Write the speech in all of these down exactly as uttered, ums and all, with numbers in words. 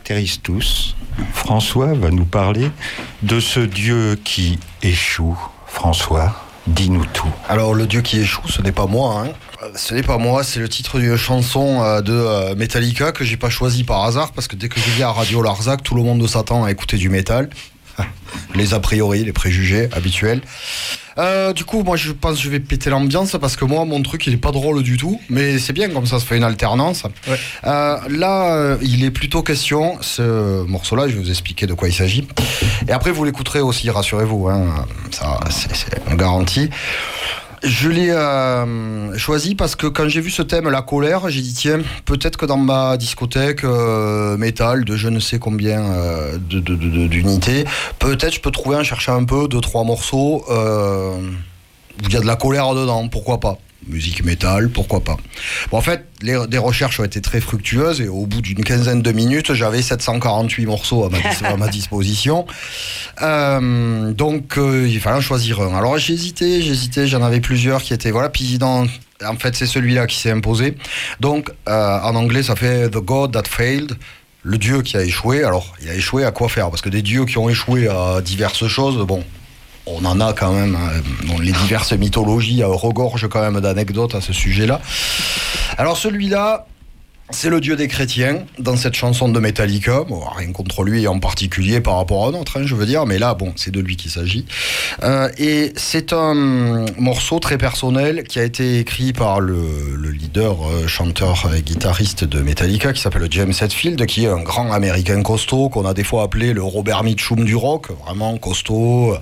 caractérise tous. François va nous parler de ce Dieu qui échoue. François, dis-nous tout. Alors, le Dieu qui échoue, ce n'est pas moi, hein. Ce n'est pas moi, c'est le titre d'une chanson de Metallica que j'ai pas choisi par hasard, parce que dès que je viens à Radio Larzac, tout le monde s'attend à écouter du métal. Les a priori, les préjugés habituels. Euh, du coup, moi je pense que je vais péter l'ambiance parce que moi mon truc il est pas drôle du tout, mais c'est bien comme ça, ça fait une alternance. Ouais. Euh, là, euh, il est plutôt question, ce morceau-là, je vais vous expliquer de quoi il s'agit. Et après vous l'écouterez aussi, rassurez-vous, hein, ça c'est, c'est une garantie. Je l'ai euh, choisi parce que quand j'ai vu ce thème, la colère, j'ai dit tiens, peut-être que dans ma discothèque euh, métal de je ne sais combien euh, de, de, de, d'unités, peut-être je peux trouver en cherchant un peu deux trois morceaux euh, où il y a de la colère dedans, pourquoi pas. Musique métal, pourquoi pas. Bon, en fait, les, les recherches ont été très fructueuses et au bout d'une quinzaine de minutes, j'avais sept cent quarante-huit morceaux à ma, à ma disposition. Euh, donc, euh, il fallait en choisir un. Alors, j'ai hésité, j'ai hésité, j'en avais plusieurs qui étaient... Voilà, puis dans, en fait, c'est celui-là qui s'est imposé. Donc, euh, en anglais, ça fait « The God That Failed ». Le Dieu qui a échoué. Alors, il a échoué à quoi faire ? Parce que des dieux qui ont échoué à diverses choses, bon... On en a quand même, hein, bon, les diverses mythologies euh, regorgent quand même d'anecdotes à ce sujet-là. Alors celui-là, c'est le Dieu des chrétiens dans cette chanson de Metallica. Bon, rien contre lui en particulier par rapport à un autre, hein, je veux dire, mais là, bon, c'est de lui qu'il s'agit. Euh, et c'est un morceau très personnel qui a été écrit par le, le leader, euh, chanteur et guitariste de Metallica qui s'appelle James Hetfield, qui est un grand américain costaud qu'on a des fois appelé le Robert Mitchum du rock, vraiment costaud.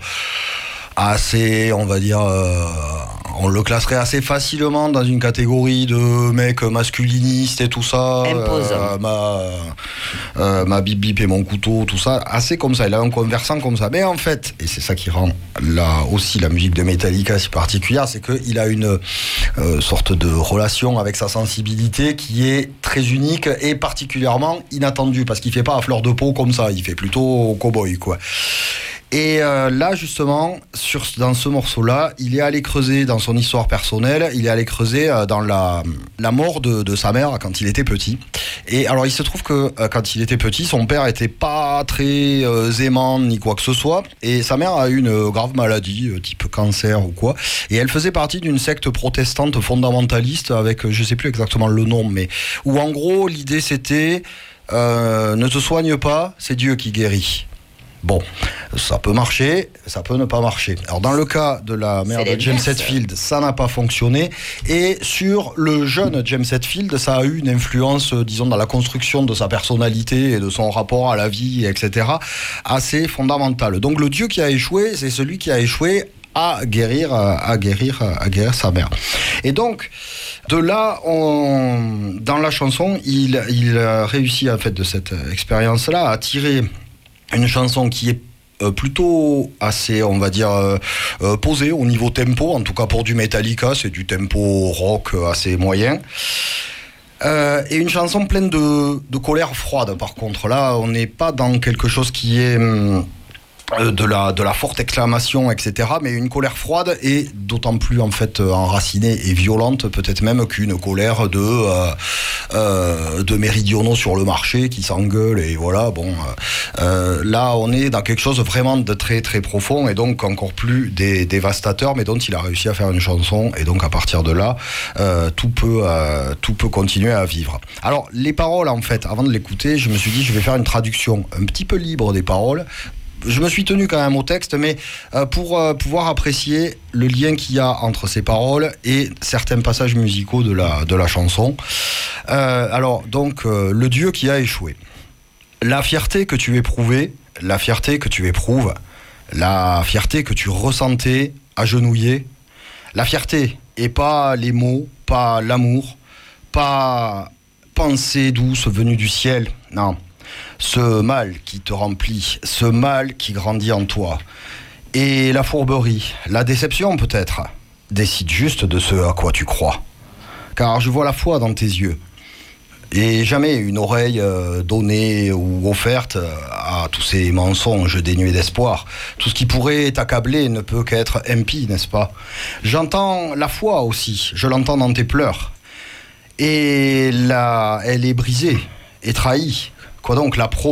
Assez, on va dire, euh, on le classerait assez facilement dans une catégorie de mecs masculinistes et tout ça. Imposant. Euh, ma, euh, ma bip bip et mon couteau, tout ça. Assez comme ça, il a un conversant comme ça. Mais en fait, et c'est ça qui rend là aussi la musique de Metallica si particulière, c'est qu'il a une euh, sorte de relation avec sa sensibilité qui est très unique et particulièrement inattendue, parce qu'il fait pas à fleur de peau comme ça, il fait plutôt cow-boy, quoi. Et euh, là, justement, sur, dans ce morceau-là, il est allé creuser dans son histoire personnelle, il est allé creuser euh, dans la, la mort de, de sa mère quand il était petit. Et alors, il se trouve que euh, quand il était petit, son père était pas très euh, aimant ni quoi que ce soit. Et sa mère a eu une grave maladie, euh, type cancer ou quoi. Et elle faisait partie d'une secte protestante fondamentaliste avec, je sais plus exactement le nom, mais où en gros, l'idée c'était euh, ne te soigne pas, c'est Dieu qui guérit. Bon, ça peut marcher, ça peut ne pas marcher. Alors dans le cas de la mère de James Hetfield, ça n'a pas fonctionné. Et sur le jeune James Hetfield, ça a eu une influence, disons, dans la construction de sa personnalité et de son rapport à la vie, et cetera, assez fondamentale. Donc le Dieu qui a échoué, c'est celui qui a échoué à guérir, à guérir, à guérir sa mère. Et donc, de là, on, dans la chanson, il, il réussit, en fait, de cette expérience-là, à tirer une chanson qui est euh, plutôt assez, on va dire, euh, euh, posée au niveau tempo, en tout cas pour du Metallica, c'est du tempo rock assez moyen. Euh, et une chanson pleine de, de colère froide, par contre. Là, on n'est pas dans quelque chose qui est... Hum, de la, de la forte exclamation, et cetera, mais une colère froide et d'autant plus en fait enracinée et violente, peut-être même qu'une colère de, euh, euh, de méridionaux sur le marché qui s'engueulent et voilà, bon, euh, là on est dans quelque chose vraiment de très très profond et donc encore plus dé, dévastateur, mais dont il a réussi à faire une chanson et donc à partir de là, euh, tout peut, euh, tout peut continuer à vivre. Alors les paroles en fait, avant de l'écouter, je me suis dit je vais faire une traduction un petit peu libre des paroles. Je me suis tenu quand même au texte, mais euh, pour euh, pouvoir apprécier le lien qu'il y a entre ces paroles et certains passages musicaux de la, de la chanson. Euh, alors, donc, euh, le Dieu qui a échoué. La fierté que tu éprouvais, la fierté que tu éprouves, la fierté que tu ressentais agenouillé, la fierté, et pas les mots, pas l'amour, pas pensée douce venue du ciel, non. Ce mal qui te remplit, ce mal qui grandit en toi. Et la fourberie, la déception peut-être. Décide juste de ce à quoi tu crois. Car je vois la foi dans tes yeux. Et jamais une oreille euh, donnée ou offerte à tous ces mensonges dénués d'espoir. Tout ce qui pourrait t'accabler ne peut qu'être impie, n'est-ce pas ? J'entends la foi aussi, je l'entends dans tes pleurs. Et là, elle est brisée et trahie. Quoi donc, la pro